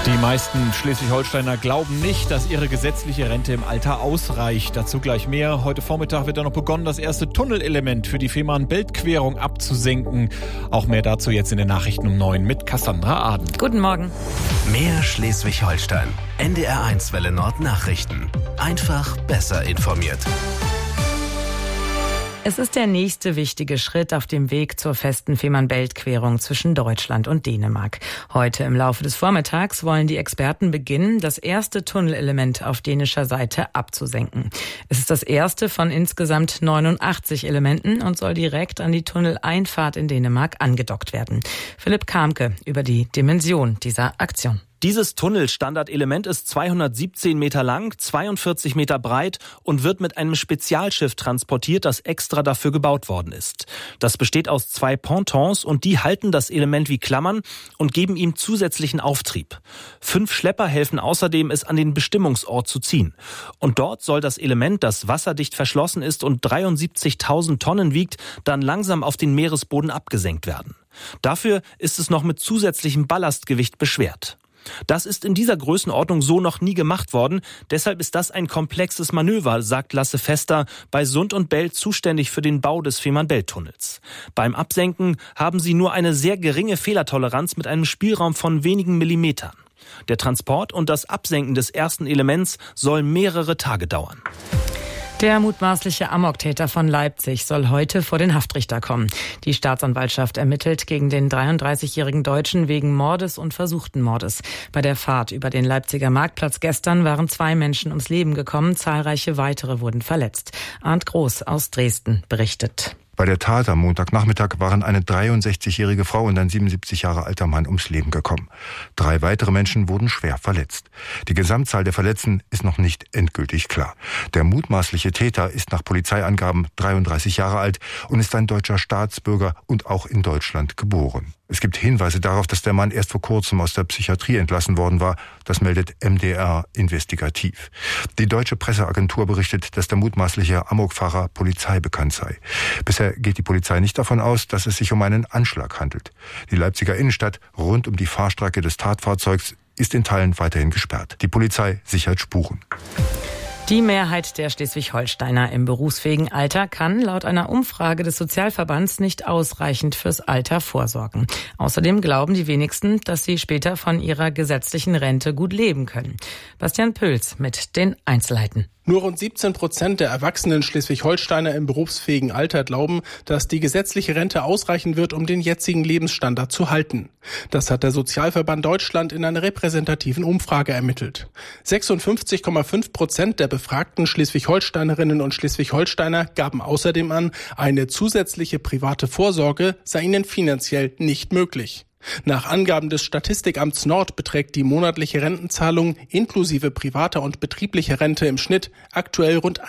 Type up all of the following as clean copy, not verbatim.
Die meisten Schleswig-Holsteiner glauben nicht, dass ihre gesetzliche Rente im Alter ausreicht. Dazu gleich mehr. Heute Vormittag wird dann noch begonnen, das erste Tunnelelement für die Fehmarn-Belt-Querung abzusenken. Auch mehr dazu jetzt in den Nachrichten um 9 mit Cassandra Aden. Guten Morgen. Mehr Schleswig-Holstein. NDR1 Welle Nord Nachrichten. Einfach besser informiert. Es ist der nächste wichtige Schritt auf dem Weg zur festen Fehmarn-Belt-Querung zwischen Deutschland und Dänemark. Heute im Laufe des Vormittags wollen die Experten beginnen, das erste Tunnelelement auf dänischer Seite abzusenken. Es ist das erste von insgesamt 89 Elementen und soll direkt an die Tunneleinfahrt in Dänemark angedockt werden. Philipp Kamke über die Dimension dieser Aktion. Dieses Tunnelstandardelement ist 217 Meter lang, 42 Meter breit und wird mit einem Spezialschiff transportiert, das extra dafür gebaut worden ist. Das besteht aus 2 Pontons und die halten das Element wie Klammern und geben ihm zusätzlichen Auftrieb. 5 Schlepper helfen außerdem, es an den Bestimmungsort zu ziehen. Und dort soll das Element, das wasserdicht verschlossen ist und 73.000 Tonnen wiegt, dann langsam auf den Meeresboden abgesenkt werden. Dafür ist es noch mit zusätzlichem Ballastgewicht beschwert. Das ist in dieser Größenordnung so noch nie gemacht worden. Deshalb ist das ein komplexes Manöver, sagt Lasse Fester, bei Sund und Belt zuständig für den Bau des Fehmarn-Belt-Tunnels. Beim Absenken haben sie nur eine sehr geringe Fehlertoleranz mit einem Spielraum von wenigen Millimetern. Der Transport und das Absenken des ersten Elements soll mehrere Tage dauern. Der mutmaßliche Amoktäter von Leipzig soll heute vor den Haftrichter kommen. Die Staatsanwaltschaft ermittelt gegen den 33-jährigen Deutschen wegen Mordes und versuchten Mordes. Bei der Fahrt über den Leipziger Marktplatz gestern waren 2 Menschen ums Leben gekommen, zahlreiche weitere wurden verletzt. Arndt Groß aus Dresden berichtet. Bei der Tat am Montagnachmittag waren eine 63-jährige Frau und ein 77 Jahre alter Mann ums Leben gekommen. 3 weitere Menschen wurden schwer verletzt. Die Gesamtzahl der Verletzten ist noch nicht endgültig klar. Der mutmaßliche Täter ist nach Polizeiangaben 33 Jahre alt und ist ein deutscher Staatsbürger und auch in Deutschland geboren. Es gibt Hinweise darauf, dass der Mann erst vor kurzem aus der Psychiatrie entlassen worden war. Das meldet MDR investigativ. Die deutsche Presseagentur berichtet, dass der mutmaßliche Amokfahrer Polizei bekannt sei. Bisher geht die Polizei nicht davon aus, dass es sich um einen Anschlag handelt. Die Leipziger Innenstadt rund um die Fahrstrecke des Tatfahrzeugs ist in Teilen weiterhin gesperrt. Die Polizei sichert Spuren. Die Mehrheit der Schleswig-Holsteiner im berufsfähigen Alter kann laut einer Umfrage des Sozialverbands nicht ausreichend fürs Alter vorsorgen. Außerdem glauben die wenigsten, dass sie später von ihrer gesetzlichen Rente gut leben können. Bastian Pöls mit den Einzelheiten. Nur rund 17% der erwachsenen Schleswig-Holsteiner im berufsfähigen Alter glauben, dass die gesetzliche Rente ausreichen wird, um den jetzigen Lebensstandard zu halten. Das hat der Sozialverband Deutschland in einer repräsentativen Umfrage ermittelt. 56,5% der befragten Schleswig-Holsteinerinnen und Schleswig-Holsteiner gaben außerdem an, eine zusätzliche private Vorsorge sei ihnen finanziell nicht möglich. Nach Angaben des Statistikamts Nord beträgt die monatliche Rentenzahlung inklusive privater und betrieblicher Rente im Schnitt aktuell rund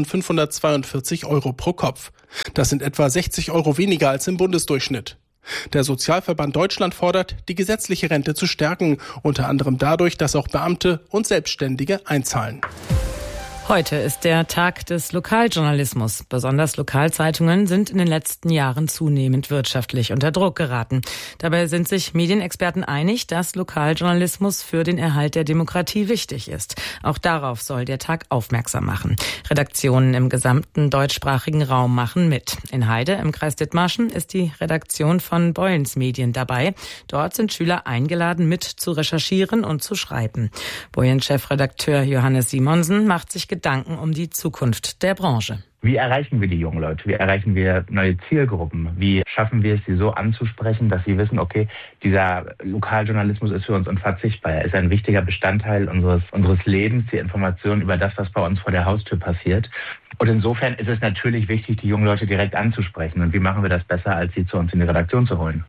1.542 € pro Kopf. Das sind etwa 60 € weniger als im Bundesdurchschnitt. Der Sozialverband Deutschland fordert, die gesetzliche Rente zu stärken, unter anderem dadurch, dass auch Beamte und Selbstständige einzahlen. Heute ist der Tag des Lokaljournalismus. Besonders Lokalzeitungen sind in den letzten Jahren zunehmend wirtschaftlich unter Druck geraten. Dabei sind sich Medienexperten einig, dass Lokaljournalismus für den Erhalt der Demokratie wichtig ist. Auch darauf soll der Tag aufmerksam machen. Redaktionen im gesamten deutschsprachigen Raum machen mit. In Heide im Kreis Dithmarschen ist die Redaktion von Boyens Medien dabei. Dort sind Schüler eingeladen, mit zu recherchieren und zu schreiben. Boyens Chefredakteur Johannes Simonsen macht sich Gedanken um die Zukunft der Branche. Wie erreichen wir die jungen Leute? Wie erreichen wir neue Zielgruppen? Wie schaffen wir es, sie so anzusprechen, dass sie wissen, okay, dieser Lokaljournalismus ist für uns unverzichtbar. Er ist ein wichtiger Bestandteil unseres Lebens, die Information über das, was bei uns vor der Haustür passiert. Und insofern ist es natürlich wichtig, die jungen Leute direkt anzusprechen. Und wie machen wir das besser, als sie zu uns in die Redaktion zu holen?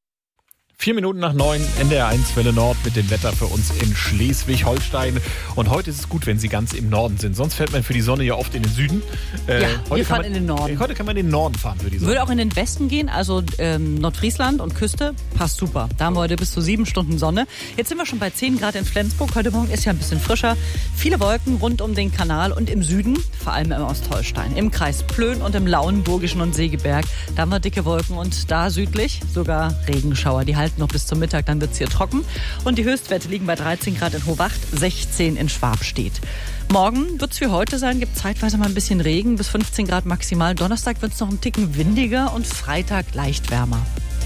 4 Minuten nach 9, NDR1 Welle Nord mit dem Wetter für uns in Schleswig-Holstein. Und heute ist es gut, wenn Sie ganz im Norden sind. Sonst fährt man für die Sonne ja oft in den Süden. Wir fahren in den Norden. Heute kann man in den Norden fahren für die Sonne. Würde auch in den Westen gehen, also Nordfriesland und Küste, passt super. Da haben wir heute bis zu 7 Stunden Sonne. Jetzt sind wir schon bei 10 Grad in Flensburg. Heute Morgen ist ja ein bisschen frischer. Viele Wolken rund um den Kanal und im Süden, vor allem im Ostholstein, im Kreis Plön und im Lauenburgischen und Segeberg. Da haben wir dicke Wolken und da südlich sogar Regenschauer. Die halten halten noch bis zum Mittag, dann wird es hier trocken. Und die Höchstwerte liegen bei 13 Grad in Hohwacht, 16 in Schwabstedt. Morgen wird es wie heute sein, gibt zeitweise mal ein bisschen Regen, bis 15 Grad maximal. Donnerstag wird es noch einen Ticken windiger und Freitag leicht wärmer.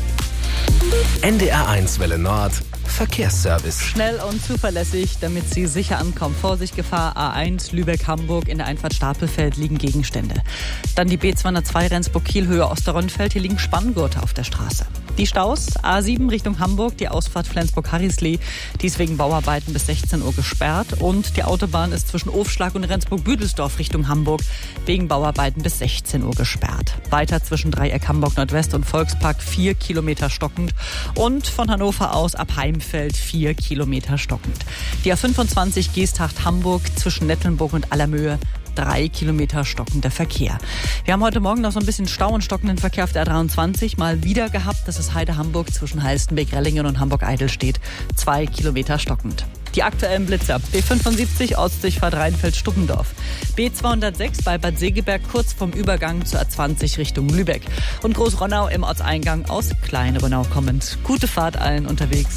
NDR1 Welle Nord Verkehrsservice. Schnell und zuverlässig, damit Sie sicher ankommen. Vorsicht, Gefahr A1 Lübeck-Hamburg. In der Einfahrt Stapelfeld liegen Gegenstände. Dann die B202 Rendsburg-Kiel Höhe Osterrönfeld. Hier liegen Spanngurte auf der Straße. Die Staus A7 Richtung Hamburg, die Ausfahrt Flensburg-Harrislee, die ist wegen Bauarbeiten bis 16 Uhr gesperrt. Und die Autobahn ist zwischen Ofschlag und Rendsburg-Büdelsdorf Richtung Hamburg wegen Bauarbeiten bis 16 Uhr gesperrt. Weiter zwischen Dreieck Hamburg Nordwest und Volkspark 4 Kilometer stockend. Und von Hannover aus ab Heimfeld 4 Kilometer stockend. Die A25 Geesthacht Hamburg zwischen Nettelnburg und Allermöhe 3 Kilometer stockender Verkehr. Wir haben heute Morgen noch so ein bisschen Stau und stockenden Verkehr auf der A23 mal wieder gehabt. Das ist Heide-Hamburg zwischen Halstenbeck-Rellingen und Hamburg-Eidelstedt. 2 Kilometer stockend. Die aktuellen Blitzer. B75 Ortsdurchfahrt Rheinfeld-Stuppendorf. B206 bei Bad Segeberg kurz vom Übergang zur A20 Richtung Lübeck. Und Großronnau im Ortseingang aus Klein-Ronnau kommend. Gute Fahrt allen unterwegs.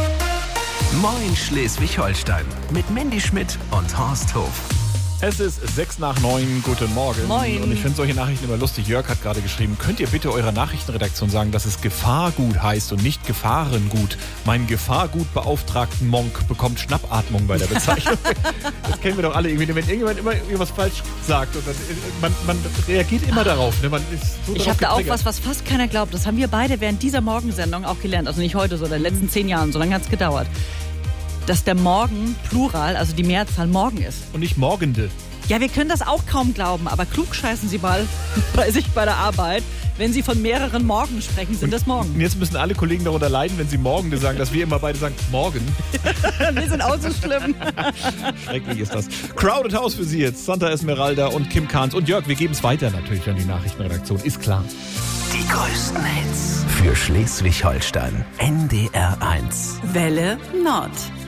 Moin Schleswig-Holstein mit Mandy Schmidt und Horst Hof. Es ist 8:06. Guten Morgen. Moin. Und ich finde solche Nachrichten immer lustig. Jörg hat gerade geschrieben, könnt ihr bitte eurer Nachrichtenredaktion sagen, dass es Gefahrgut heißt und nicht Gefahrengut? Mein Gefahrgutbeauftragten Monk bekommt Schnappatmung bei der Bezeichnung. Das kennen wir doch alle irgendwie, wenn irgendjemand immer irgendwas falsch sagt. Und dann, man reagiert immer darauf. Ne? Man ist so ich habe da auch was fast keiner glaubt. Das haben wir beide während dieser Morgensendung auch gelernt. Also nicht heute, sondern in den letzten 10 Jahren. So lange hat es gedauert. Dass der Morgen Plural, also die Mehrzahl Morgen ist. Und nicht Morgende. Ja, wir können das auch kaum glauben, aber klug scheißen Sie mal bei sich bei der Arbeit. Wenn Sie von mehreren Morgen sprechen, sind das Morgen. Und jetzt müssen alle Kollegen darunter leiden, wenn sie Morgende sagen, dass wir immer beide sagen, morgen. Wir sind auch so schlimm. Schrecklich ist das. Crowded House für Sie jetzt. Santa Esmeralda und Kim Kahns. Und Jörg, wir geben es weiter natürlich an die Nachrichtenredaktion, ist klar. Die größten Hits für Schleswig-Holstein. NDR1. Welle Nord.